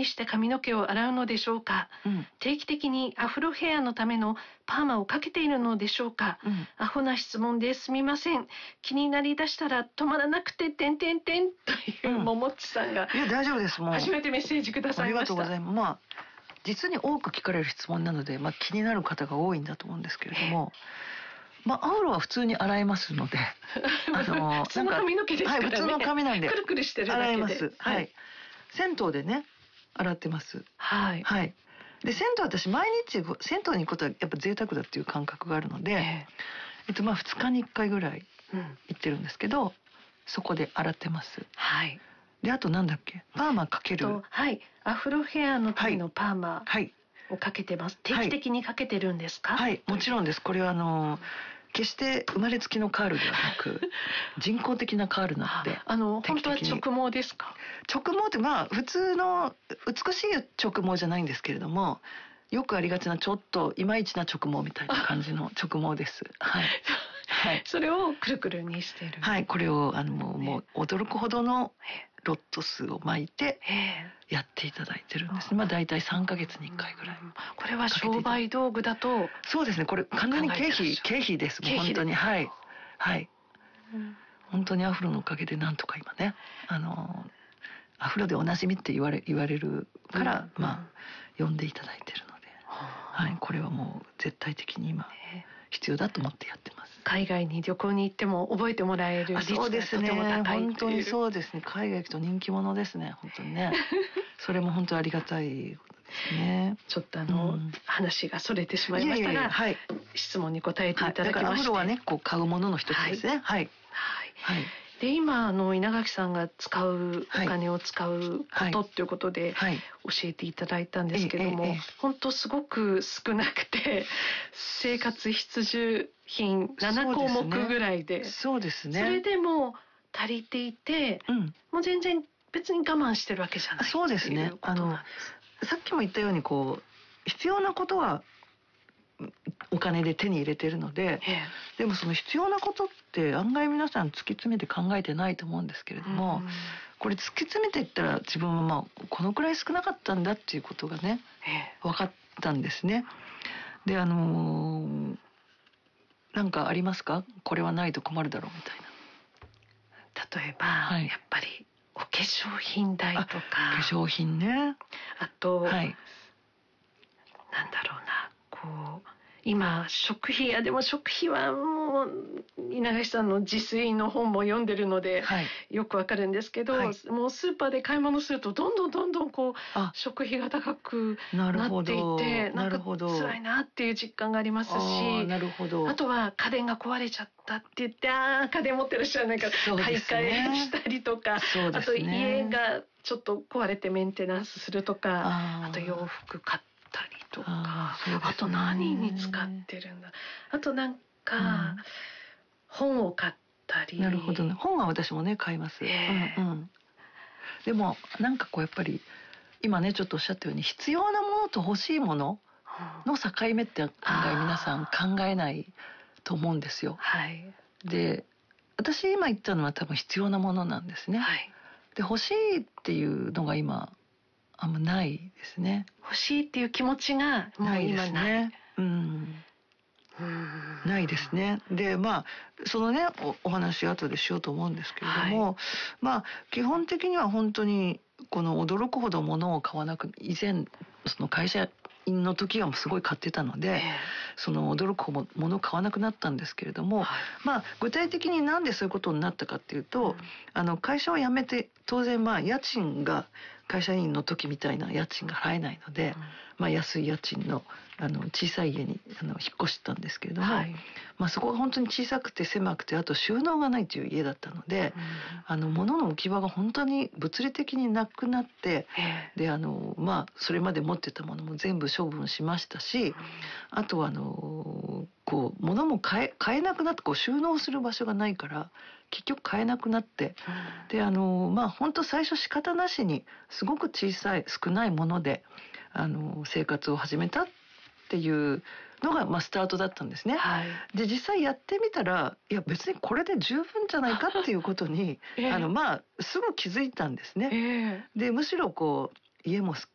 にして髪の毛を洗うのでしょうか、定期的にアフロヘアのためのパーマをかけているのでしょうか、アホな質問ですみません。気になりだしたら止まらなくてというももっちさんが、 いや大丈夫です。もう初めてメッセージくださいました。 ありがとうございます。実に多く聞かれる質問なので、気になる方が多いんだと思うんですけれども、アフロは普通に洗えますので普通の髪の毛ですからね。 はい、普通の髪なんでくるくるしてるだけで洗えます。はい、銭湯でね洗ってます。 はい、 はい。で銭湯、私毎日銭湯に行くことはやっぱ贅沢だっていう感覚があるので、2日に1回ぐらい行ってるんですけど、そこで洗ってます。 はい。 であとなんだっけ、パーマかける、 はい、アフロヘアのためのパーマをかけてます。定期的にかけてるんですか？ はい、もちろんです。これは決して生まれつきのカールではなく人工的なカールなので、 本当は直毛ですか？ 直毛って普通の美しい直毛じゃないんですけれども、よくありがちなちょっといまいちな直毛みたいな感じの直毛です。はい。はい、 それをくるくるにしてる。 はい、これをもう驚くほどのロット数を巻いてやっていただいてるんです。だいたい3ヶ月に1回ぐらい。 これは商売道具だと？ そうですね。これ完全に経費です。本当に。はい。はい。本当にアフロのおかげでなんとか今ね、アフロでおなじみって言われるから、呼んでいただいてるので、はい、これはもう絶対的に今必要だと思ってやってます。 海外に旅行に行っても覚えてもらえる率がとても高い。 本当にそうですね。海外行くと人気者ですね。本当にね。それも本当ありがたいことですね。 ちょっと話がそれてしまいましたが、質問に答えていただきまして、 だからアフロはね、買うものの一つですね。はい。 はい。で今稲垣さんが使うお金を使うことっていうことで教えていただいたんですけども、本当すごく少なくて、生活必需品7項目ぐらいで、 そうですね。 それでも足りていて、もう全然別に我慢してるわけじゃない。 そうですね。さっきも言ったように必要なことはお金で手に入れてるので、でもその必要なことって案外皆さん突き詰めて考えてないと思うんですけれども、これ突き詰めていったら自分はこのくらい少なかったんだっていうことがね、分かったんですね。でなんかありますか？これはないと困るだろうみたいな。 例えば、やっぱりお化粧品代とか。 化粧品ね。 あと、なんだろうな、今食費、でも食費はもう稲垣さんの自炊の本も読んでるので、よくわかるんですけど、もうスーパーで買い物するとどんどん食費が高くなっていて、なんか辛いなっていう実感がありますし、あとは家電が壊れちゃったって言って、家電持ってらっしゃらないから買い替えしたりとか、あと家がちょっと壊れてメンテナンスするとか、あと洋服買ってたりとか、あと何に使ってるんだ、あとなんか、本を買ったり。 なるほどね。本は私もね買います。でもなんかやっぱり今ねちょっとおっしゃったように、必要なものと欲しいものの境目って案外皆さん考えないと思うんですよ。で私今言ったのは多分必要なものなんですね。で欲しいっていうのが今あんまないですね。 欲しいっていう気持ちがもう今ない。 ないですね。でそのね お話後でしようと思うんですけれども、基本的には本当にこの驚くほど物を買わなく、以前その会社員の時はすごい買ってたので、その驚くほど物を買わなくなったんですけれども、具体的になんでそういうことになったかっていうと、会社を辞めて当然家賃が会社員の時みたいな家賃が払えないので、安い家賃の小さい家に引っ越したんですけれども、そこが本当に小さくて狭くて、あと収納がないという家だったので、物の置き場が本当に物理的になくなって、でそれまで持ってたものも全部処分しましたし、あとは物も買えなくなって、収納する場所がないから結局買えなくなって、で本当最初仕方なしにすごく小さい少ないもので生活を始めたっていうのがスタートだったんですね。で実際やってみたら、いや別にこれで十分じゃないかっていうことにすぐ気づいたんですね。でむしろ家もすっ